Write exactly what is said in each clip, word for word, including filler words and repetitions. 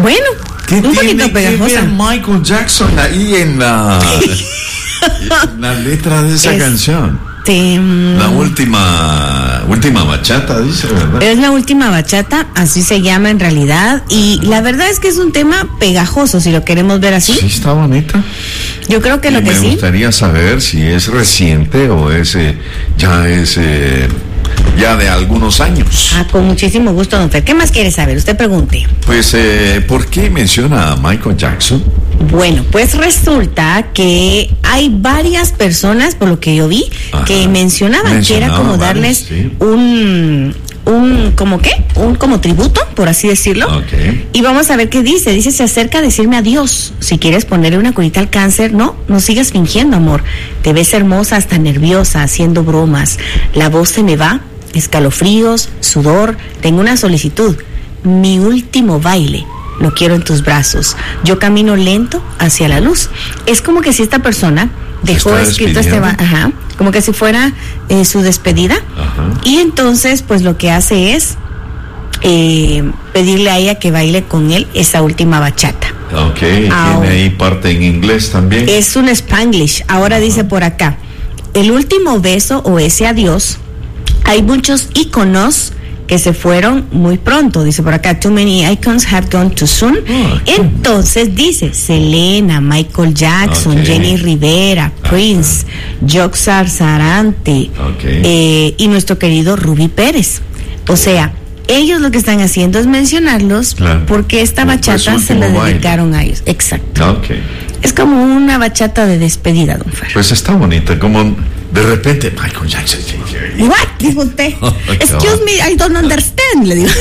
Bueno, ¿Qué un tiene poquito que pegajosa. ver Michael Jackson ahí en la, en la letra de esa Es- canción? Te, mm, La última, última bachata, dice, ¿verdad? Es la última bachata, así se llama en realidad, y la verdad es que es un tema pegajoso, si lo queremos ver así. Sí, está bonita. Yo creo que Y lo que me sí. gustaría saber si es reciente o es eh, ya es eh, ya de algunos años. Ah, con muchísimo gusto, don Fer. ¿Qué más quiere saber? Usted pregunte. Pues, eh, ¿por qué menciona a Michael Jackson? Bueno, pues resulta que hay varias personas, por lo que yo vi, Ajá. que mencionaban que era Mencionaba como varios, darles sí. un, un, ¿como qué? Un como tributo, por así decirlo. Ok. Y vamos a ver qué dice. Dice, se acerca a decirme adiós. Si quieres ponerle una curita al cáncer, no, no sigas fingiendo, amor. Te ves hermosa, hasta nerviosa, haciendo bromas. La voz se me va, escalofríos, sudor. Tengo una solicitud. Mi último baile. Lo quiero en tus brazos. Yo camino lento hacia la luz. Es como que si esta persona dejó está escrito este ba- despidiendo. ajá, como que si fuera eh, su despedida. Ajá. Y entonces, pues lo que hace es eh, pedirle a ella que baile con él esa última bachata. Ok, Au. tiene ahí parte en inglés también. Es un Spanglish. Ahora dice por acá, el último beso o ese adiós, hay muchos íconos que se fueron muy pronto, dice por acá, too many icons have gone too soon. Ah, qué Entonces dice Selena, Michael Jackson, Ok. Jenny Rivera, Prince, Joxar Sarante, Ok. eh, y nuestro querido Ruby Pérez. O sea, ellos lo que están haciendo es mencionarlos Claro. porque esta Fue bachata su se la último baile. dedicaron a ellos. Exacto. Ok. Es como una bachata de despedida, don Fer. Pues está bonita, como de repente Michael Jackson. What? Dijo usted. Excuse me, I don't understand, le digo.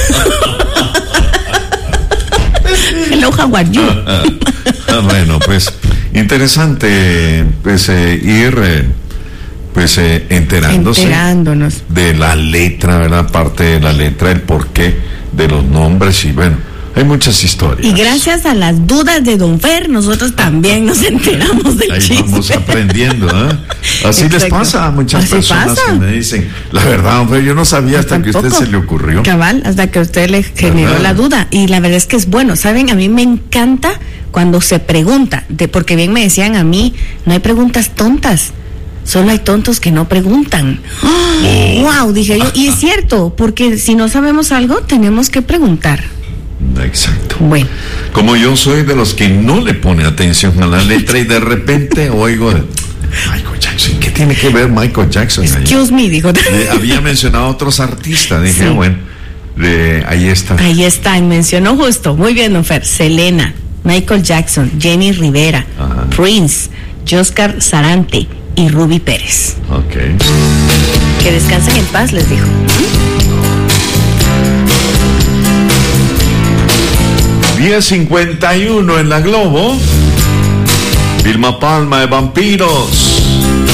Hello, how are you? Ah, bueno, pues interesante pues eh, ir eh, pues eh, enterándose Enterándonos. de la letra, ¿verdad? Parte de la letra, el porqué de los nombres y bueno, hay muchas historias. Y gracias a las dudas de don Fer, nosotros también nos enteramos del Ahí chisme. vamos aprendiendo, ¿eh? Así les Exacto. pasa a muchas Así personas pasa. que me dicen, la verdad, hombre, yo no sabía hasta que a usted Tampoco. se le ocurrió. Cabal, hasta que a usted le generó ¿Verdad? la duda. Y la verdad es que es bueno. ¿Saben? A mí me encanta cuando se pregunta, de, porque bien me decían a mí, no hay preguntas tontas. Solo hay tontos que no preguntan. ¡Oh! Wow, dije yo. Y es cierto, porque si no sabemos algo, tenemos que preguntar. Exacto. Bueno, Como yo soy de los que no le pone atención a la letra y de repente oigo de, Michael Jackson, ¿qué tiene que ver Michael Jackson ahí? excuse me, dijo. Eh, había mencionado a otros artistas, dije, Sí. bueno, de, ahí está. Ahí está, mencionó justo. Muy bien, don Fer. Selena, Michael Jackson, Jenny Rivera, Ajá. Prince, Joxar Sarante y Ruby Pérez. Ok. Que descansen en paz, les dijo. diez cincuenta y uno en la Globo. Vilma Palma de Vampiros.